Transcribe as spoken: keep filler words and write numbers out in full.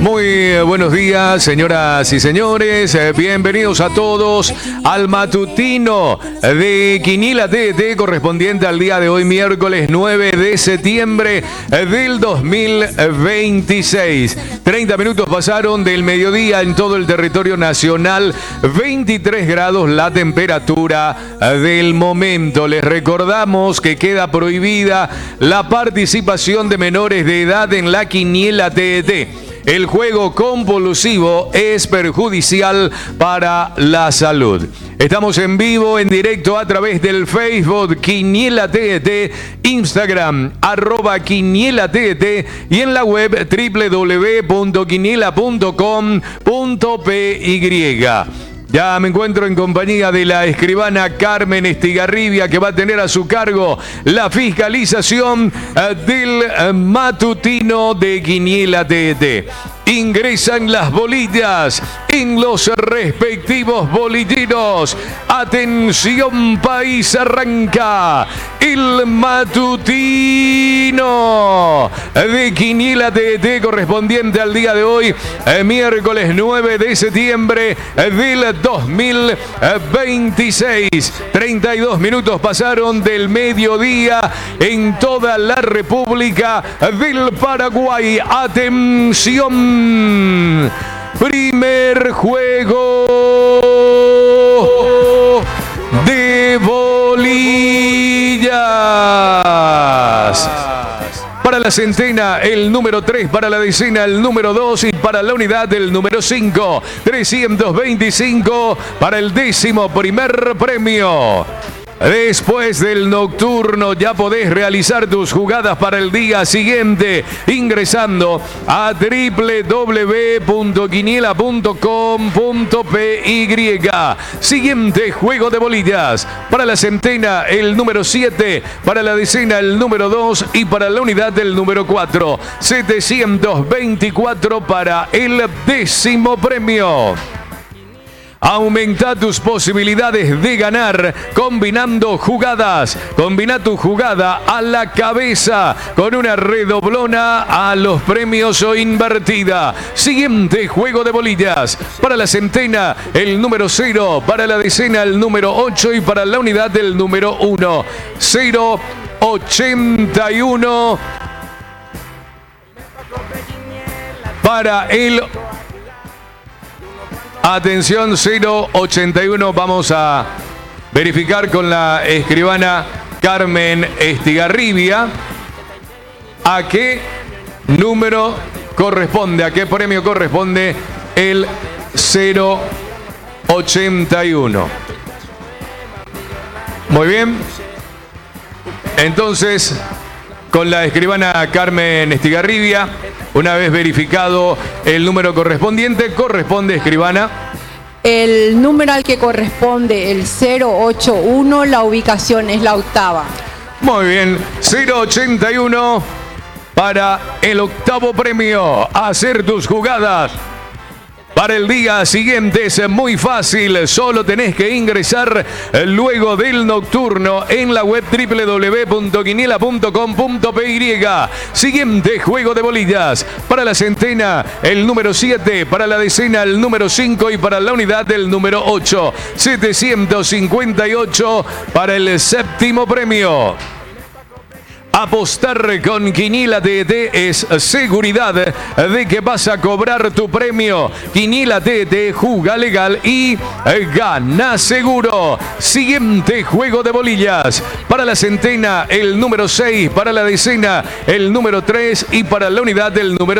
Muy buenos días, señoras y señores. Bienvenidos a todos al matutino de Quiniela T D T correspondiente al día de hoy, miércoles nueve de septiembre del dos mil veintiséis. treinta minutos pasaron del mediodía en todo el territorio nacional. veintitrés grados la temperatura del momento. Les recordamos que queda prohibida la participación de menores de edad en la Quiniela T D T. El juego compulsivo es perjudicial para la salud. Estamos en vivo, en directo a través del Facebook Quiniela T D T, Instagram arroba Quiniela T D T y en la web doble u doble u doble u punto quiniela punto com punto p y. Ya me encuentro en compañía de la escribana Carmen Estigarribia, que va a tener a su cargo la fiscalización del matutino de Quiniela T D T. Ingresan las bolillas en los respectivos bolilleros. Atención país, arranca el matutino de Quiniela T D T correspondiente al día de hoy, eh, miércoles nueve de septiembre del dos mil veintiséis. treinta y dos minutos pasaron del mediodía en toda la República del Paraguay. Atención. Primer juego de bolillas. Para la centena, el número tres, para la decena, el número dos y para la unidad, el número cinco. trescientos veinticinco para el décimo primer premio. Después del nocturno ya podés realizar tus jugadas para el día siguiente ingresando a doble u doble u doble u punto quiniela punto com punto p y. Siguiente juego de bolillas. Para la centena el número siete, para la decena el número dos y para la unidad el número cuatro. setecientos veinticuatro para el décimo premio. Aumenta tus posibilidades de ganar combinando jugadas. Combina tu jugada a la cabeza con una redoblona a los premios o invertida. Siguiente juego de bolillas. Para la centena el número cero, para la decena el número ocho y para la unidad el número uno. cero ochenta y uno para el... Atención, cero ochenta y uno. Vamos a verificar con la escribana Carmen Estigarribia a qué número corresponde, a qué premio corresponde el cero ochenta y uno. Muy bien. Entonces, con la escribana Carmen Estigarribia, una vez verificado el número correspondiente, corresponde, escribana. El número al que corresponde, el cero ochenta y uno, la ubicación es la octava. Muy bien, cero ochenta y uno para el octavo premio. Hacer tus jugadas para el día siguiente es muy fácil, solo tenés que ingresar luego del nocturno en la web doble u doble u doble u punto quiniela punto com punto p y. Siguiente juego de bolillas. Para la centena el número siete, para la decena el número cinco y para la unidad el número ocho. setecientos cincuenta y ocho para el séptimo premio. Apostar con Quiniela T D T es seguridad de que vas a cobrar tu premio. Quiniela T D T, juga legal y gana seguro. Siguiente juego de bolillas. Para la centena el número seis, para la decena el número tres y para la unidad el número